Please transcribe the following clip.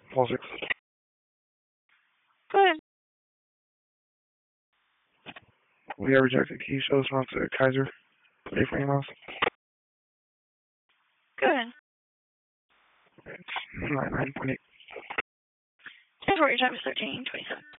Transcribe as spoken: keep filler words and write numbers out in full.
Four six. Go ahead. We have rejected. Can you show us around to Kaiser? A-frame house. Go ahead. Nine nine point eight. ten four, your time is thirteen twenty-seven.